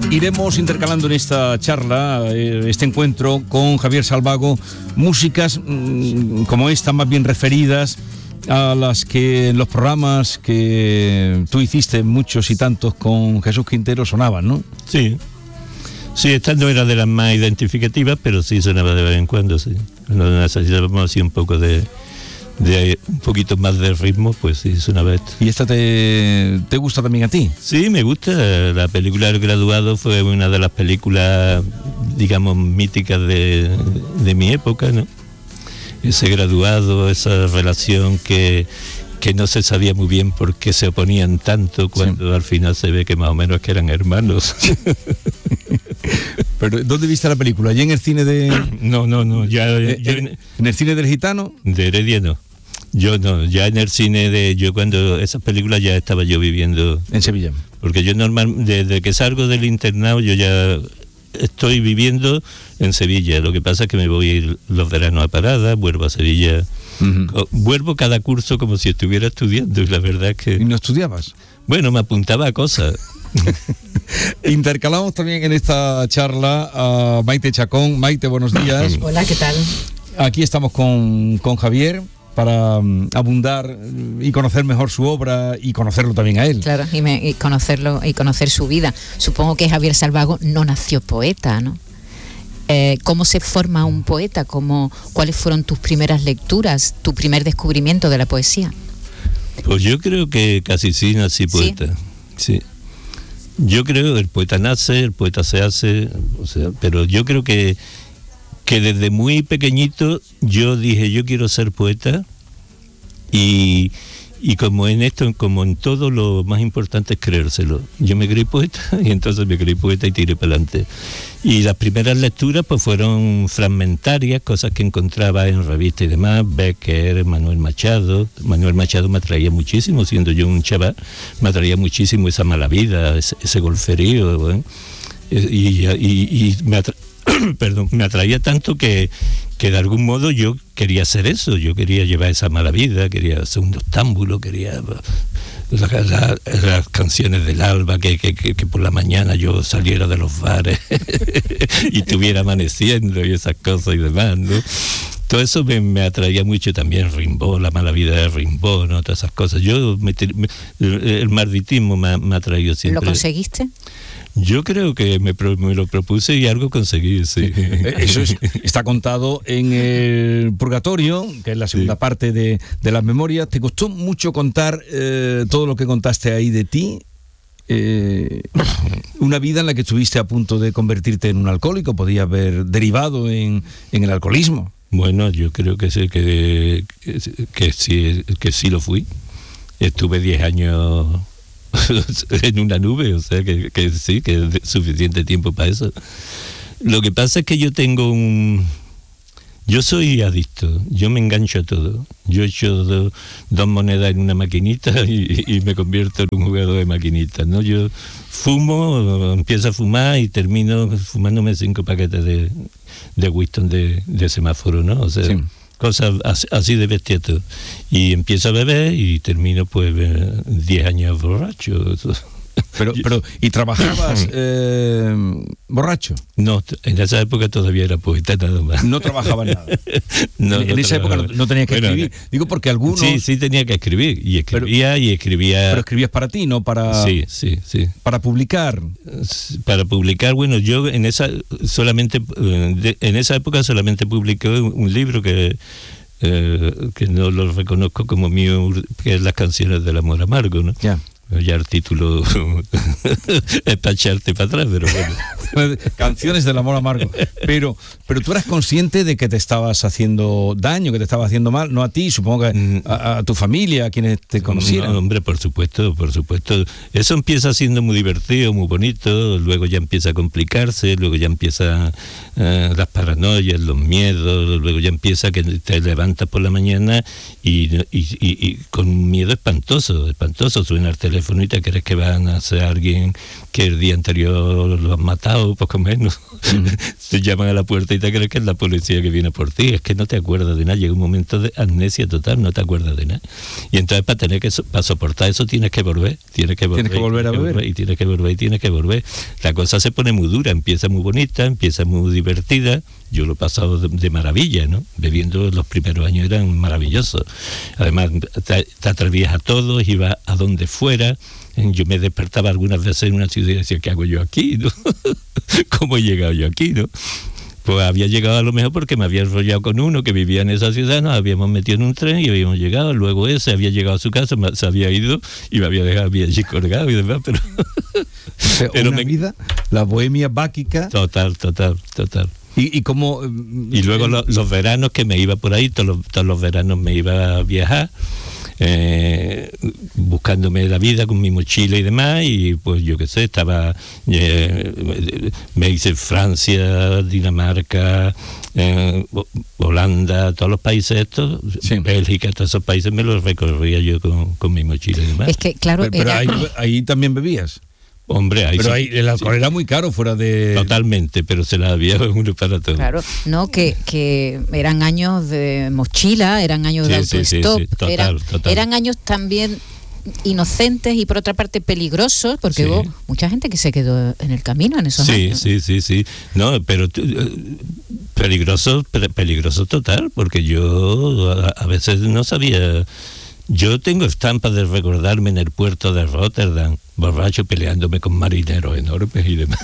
Iremos intercalando en esta charla, este encuentro con Javier Salvago, músicas como esta, más bien referidas a las que en los programas que tú hiciste, muchos y tantos con Jesús Quintero, sonaban, ¿no? Sí. Sí, esta no era de las más identificativas, pero sí sonaba de vez en cuando, sí. Cuando necesitábamos así un poco de un poquito más de ritmo, pues sí, sonaba esto. ¿Y esta te gusta también a ti? Sí, me gusta. La película El Graduado fue una de las películas, digamos, míticas de mi época, ¿no? Ese graduado, esa relación que no se sabía muy bien por qué se oponían tanto, cuando sí, al final se ve que más o menos que eran hermanos. ¿Pero dónde viste la película? ¿Allí en el cine de...? No, ¿En el cine del Gitano? De Heredia no. Yo no, ya en el cine yo cuando esas películas ya estaba yo viviendo... En Sevilla. Porque yo desde que salgo del internado yo ya estoy viviendo en Sevilla. Lo que pasa es que me voy los veranos a Parada, vuelvo a Sevilla. Uh-huh. Vuelvo cada curso como si estuviera estudiando, y la verdad es que... ¿Y no estudiabas? Bueno, me apuntaba a cosas. Intercalamos también en esta charla a Maite Chacón. Maite, buenos días. Hola, ¿qué tal? Aquí estamos con Javier para abundar y conocer mejor su obra y conocerlo también a él. Claro, y conocerlo y conocer su vida. Supongo que Javier Salvago no nació poeta, ¿no? ¿Cómo se forma un poeta? ¿Cuáles fueron tus primeras lecturas, tu primer descubrimiento de la poesía? Pues yo creo que casi sí nací poeta. Sí. Yo creo que el poeta nace, el poeta se hace, o sea, pero yo creo que desde muy pequeñito yo dije, yo quiero ser poeta, y como en esto, como en todo, lo más importante es creérselo. Yo me creí poeta y entonces me creí poeta y tiré para adelante. Y las primeras lecturas pues fueron fragmentarias, cosas que encontraba en revistas y demás, Becker, Manuel Machado. Manuel Machado me atraía muchísimo, siendo yo un chaval, me atraía muchísimo esa mala vida, ese golferío, ¿eh? Y me atraía tanto que de algún modo yo quería hacer eso, yo quería llevar esa mala vida, quería ser un octámbulo, quería las canciones del alba, que por la mañana yo saliera de los bares y estuviera amaneciendo y esas cosas y demás, ¿no? Todo eso me atraía mucho también, Rimbaud, la mala vida de Rimbaud, ¿no? Todas esas cosas. El marditismo me ha traído siempre. ¿Lo conseguiste? Yo creo que me lo propuse y algo conseguí, sí. Eso está contado en el Purgatorio, que es la segunda parte de las memorias. ¿Te costó mucho contar todo lo que contaste ahí de ti? Una vida en la que estuviste a punto de convertirte en un alcohólico, podía haber derivado en el alcoholismo. Bueno, yo creo que sí, que sí lo fui. Estuve 10 años en una nube, o sea que sí, que es suficiente tiempo para eso. Lo que pasa es que yo soy adicto, yo me engancho a todo. Yo echo dos monedas en una maquinita y me convierto en un jugador de maquinitas, ¿no? Yo fumo, empiezo a fumar y termino fumándome 5 paquetes de Winston de semáforo, ¿no? O sea, sí, cosas así de bestia todo. Y empiezo a beber y termino pues 10 años borracho. Pero ¿y trabajabas borracho? No, en esa época todavía era poeta nada más. No trabajabas nada. En esa época no tenías que escribir. Digo porque algunos... Sí tenía que escribir. Y escribía. Pero escribías para ti, no para... Sí. Para publicar. Para publicar, bueno, yo en esa época solamente publiqué un libro que no lo reconozco como mío, que es Las canciones del amor amargo, ¿no? Ya. Ya el título es para echarte para atrás, pero bueno. Canciones del amor amargo. Pero tú eras consciente de que te estabas haciendo daño, que te estabas haciendo mal, no a ti, supongo que a tu familia, a quienes te conocieran. No, hombre, por supuesto. Eso empieza siendo muy divertido, muy bonito, luego ya empieza a complicarse, luego ya empiezan las paranoias, los miedos, luego ya empieza que te levantas por la mañana y con un miedo espantoso, suena el teléfono y te crees que van a ser alguien que el día anterior lo han matado, poco menos. Te llaman a la puerta y te crees que es la policía que viene por ti. Es que no te acuerdas de nada. Llega un momento de amnesia total, no te acuerdas de nada. Y entonces para soportar eso tienes que volver. Tienes que volver a beber. Y tienes que volver. La cosa se pone muy dura, empieza muy bonita, empieza muy divertida. Yo lo he pasado de maravilla, ¿no? Bebiendo los primeros años eran maravillosos. Además, te atrevías a todo, ibas a donde fuera. Yo me despertaba algunas veces en una ciudad y decía, ¿qué hago yo aquí, no? ¿Cómo he llegado yo aquí, no? Pues había llegado a lo mejor porque me había enrollado con uno que vivía en esa ciudad, nos habíamos metido en un tren y habíamos llegado, luego ese había llegado a su casa, se había ido y me había dejado allí colgado y demás, pero... pero una vida, la bohemia báquica... Total. Y como... Y luego los veranos que me iba por ahí, todos los veranos me iba a viajar, buscándome la vida con mi mochila y demás, y pues yo qué sé, estaba me hice Francia, Dinamarca, Holanda, todos los países estos, sí. Bélgica, todos esos países me los recorría yo con mi mochila y demás. Es que claro, pero ahí también bebías. Hombre, ahí pero sí, ahí el alcohol era muy caro fuera de... Totalmente, pero se la había uno para todo. Claro, no, que eran años de mochila, eran años de autostop, eran años también inocentes y por otra parte peligrosos, porque hubo mucha gente que se quedó en el camino en esos años. Sí. No, pero peligroso total, porque yo a veces no sabía... Yo tengo estampas de recordarme en el puerto de Rotterdam, borracho peleándome con marineros enormes y demás.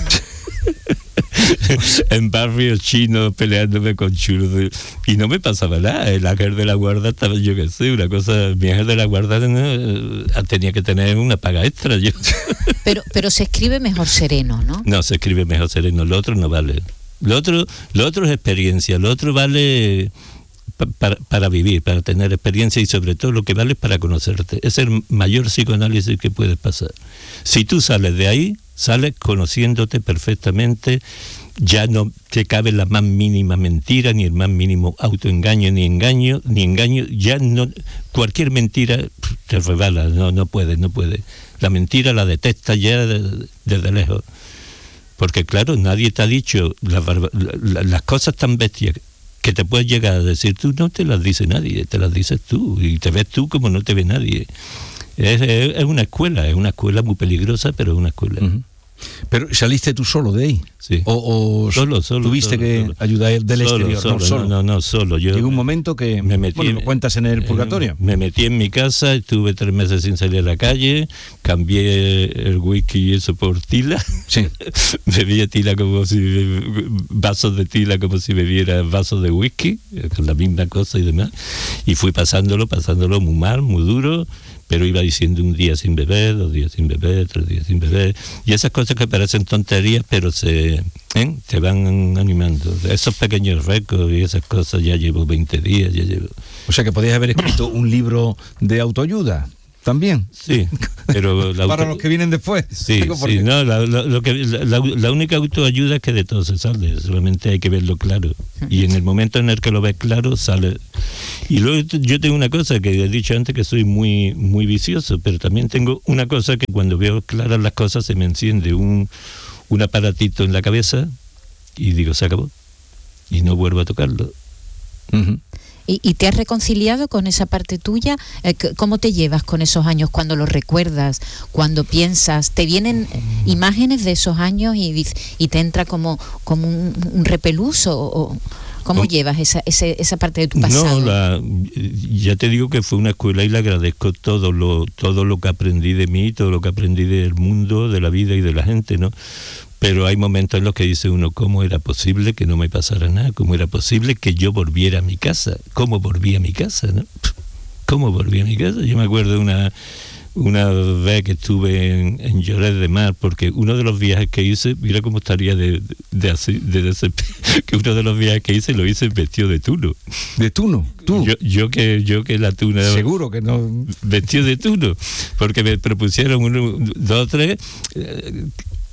En barrios chinos peleándome con chulos. Y no me pasaba nada. El ángel de la guarda estaba, yo qué sé, una cosa. Mi ángel de la guarda tenía que tener una paga extra. Yo. Pero se escribe mejor sereno, ¿no? No, se escribe mejor sereno. Lo otro no vale. Lo otro es experiencia. Lo otro vale... Para vivir, para tener experiencia y sobre todo lo que vale es para conocerte. Es el mayor psicoanálisis que puedes pasar. Si tú sales de ahí, sales conociéndote perfectamente, ya no te cabe la más mínima mentira, ni el más mínimo autoengaño, ni engaño, ya no, cualquier mentira te rebala, no puede. La mentira la detestas ya desde lejos. Porque claro, nadie te ha dicho las cosas tan bestias que te puedes llegar a decir tú, no te las dice nadie, te las dices tú y te ves tú como no te ve nadie. Es una escuela muy peligrosa, pero es una escuela. Uh-huh. ¿Pero saliste tú solo de ahí? Sí. ¿O solo, tuviste que ayudar del exterior? Solo. Yo llegó un momento que me metí, ¿lo cuentas en el purgatorio? Me metí en mi casa, estuve 3 meses sin salir a la calle, cambié el whisky y eso por tila. Sí. Bebía tila vasos de tila como si bebiera vasos de whisky, con la misma cosa y demás. Y fui pasándolo muy mal, muy duro. Pero iba diciendo 1 día sin beber, 2 días sin beber, 3 días sin beber, y esas cosas que parecen tonterías, pero te van animando. Esos pequeños récords y esas cosas, ya llevo 20 días, O sea que podías haber escrito un libro de autoayuda también. Sí, pero para los que vienen después. Sí, no, la única autoayuda es que de todo se sale, solamente hay que verlo claro. Y en el momento en el que lo ves claro, sale. Y luego yo tengo una cosa que he dicho antes, que soy muy, muy vicioso, pero también tengo una cosa que cuando veo claras las cosas se me enciende un aparatito en la cabeza y digo, se acabó. Y no vuelvo a tocarlo. Uh-huh. ¿Y te has reconciliado con esa parte tuya? ¿Cómo te llevas con esos años cuando los recuerdas, cuando piensas? ¿Te vienen imágenes de esos años y te entra como un repelús? ¿O cómo llevas esa parte de tu pasado? No, ya te digo que fue una escuela y le agradezco todo lo que aprendí de mí, todo lo que aprendí del mundo, de la vida y de la gente, ¿no? Pero hay momentos en los que dice uno, ¿cómo era posible que no me pasara nada? ¿Cómo era posible que yo volviera a mi casa? ¿Cómo volví a mi casa, no? ¿Cómo volví a mi casa? Yo me acuerdo una vez que estuve en Lloret de Mar, porque uno de los viajes que hice, mira cómo estaría que uno de los viajes que hice lo hice vestido de tuno. ¿De tuno? ¿Tú? Yo que la tuna... Seguro que no... Vestido de tuno, porque me propusieron 2 o 3...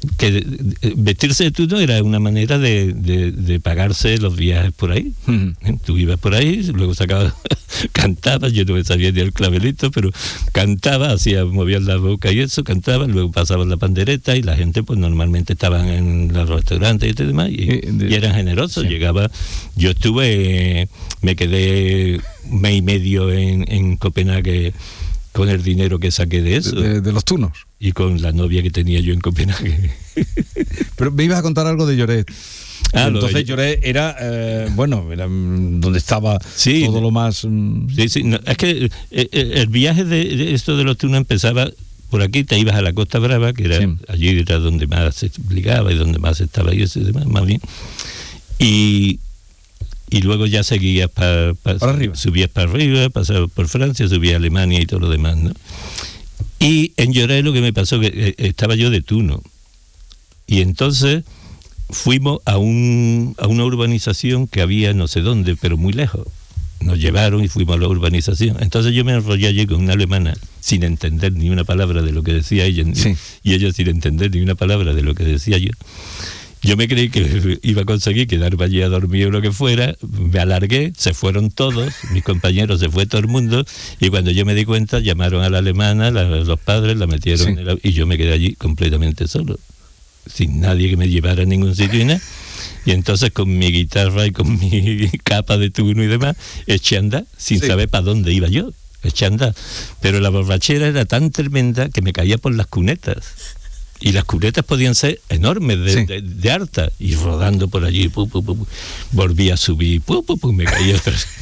que vestirse de tuno era una manera de pagarse los viajes por ahí. Tú ibas por ahí, luego sacabas, cantabas, yo no me sabía ni el clavelito, pero cantaba, movías la boca y eso, cantaba, luego pasaban la pandereta y la gente pues normalmente estaban en los restaurantes y demás y eran generosos. Sí. Llegaba, yo me quedé un mes y medio en Copenhague con el dinero que saqué de eso. De los tunos. Y con la novia que tenía yo en Copenhague. Pero me ibas a contar algo de Lloret. Entonces Lloret era, era donde estaba todo lo más... Sí, no, es que el viaje de esto de los tunos empezaba por aquí, te ibas a la Costa Brava, que era allí era donde más se explicaba y donde más estaba yo, más bien. Y luego ya seguías para arriba. Subías para arriba, pasabas por Francia, subías a Alemania y todo lo demás, ¿no? Y en Lloret lo que me pasó que estaba yo de tuno. Y entonces fuimos a una urbanización que había no sé dónde, pero muy lejos. Nos llevaron y fuimos a la urbanización. Entonces yo me enrollé allí con una alemana sin entender ni una palabra de lo que decía ella, y ella sin entender ni una palabra de lo que decía yo. Yo me creí que iba a conseguir quedarme allí a dormir o lo que fuera, me alargué, se fueron todos, mis compañeros, se fue todo el mundo, y cuando yo me di cuenta, llamaron a la alemana, los padres, la metieron y yo me quedé allí completamente solo, sin nadie que me llevara a ningún sitio y nada. Y entonces con mi guitarra y con mi capa de tuno y demás, eché a andar, sin saber para dónde iba yo, eché a andar. Pero la borrachera era tan tremenda que me caía por las cunetas. Y las cunetas podían ser enormes, de harta, y rodando por allí, volví a subir, me caía otra vez.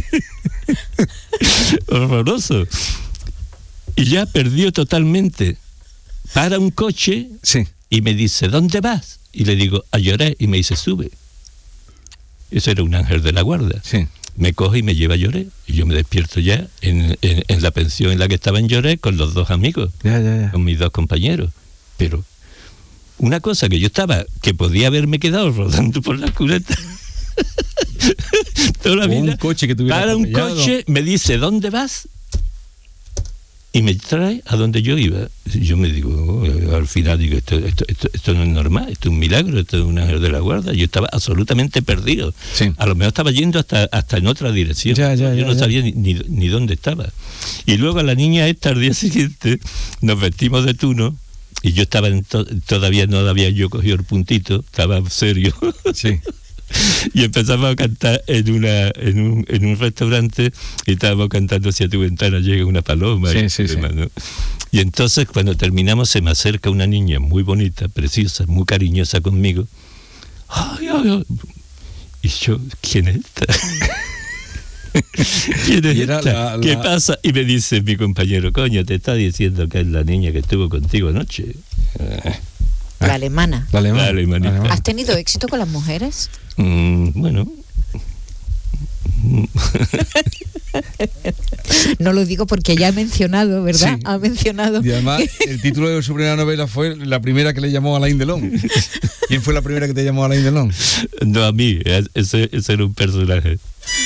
Horroroso. Y ya perdió totalmente. Para un coche y me dice, ¿dónde vas? Y le digo, a Lloret, y me dice, sube. Eso era un ángel de la guarda. Me coge y me lleva a Lloret, y yo me despierto ya en la pensión en la que estaba en Lloret con los dos amigos, con mis dos compañeros. Pero una cosa que podía haberme quedado rodando por las cunetas toda la vida. Un coche que tuviera para un coche, me dice, ¿dónde vas? Y me trae a donde yo iba. Yo me digo, al final digo, esto no es normal, esto es un milagro, esto es un ángel de la guarda. Yo estaba absolutamente perdido. A lo mejor estaba yendo hasta en otra dirección. Yo no sabía ni dónde estaba. Y luego a la niña esta, al día siguiente, nos vestimos de tuno. Y yo estaba todavía no había yo cogido el puntito, estaba serio. Y empezamos a cantar en un restaurante, y estábamos cantando Hacia tu ventana llega una paloma. ¿No? Y entonces cuando terminamos se me acerca una niña muy bonita, preciosa, muy cariñosa conmigo. Ay. Y yo, ¿quién es esta? ¿Quién es esta? ¿Qué pasa? Y me dice mi compañero, coño, te está diciendo que es la niña que estuvo contigo anoche. La alemana. La alemana. ¿Has tenido éxito con las mujeres? Bueno. No lo digo porque ya ha mencionado, ¿verdad? Ha mencionado. Y además, el título de su primera novela fue la primera que le llamó Alain Delon. ¿Quién fue la primera que te llamó Alain Delon? No, a mí. Ese era un personaje.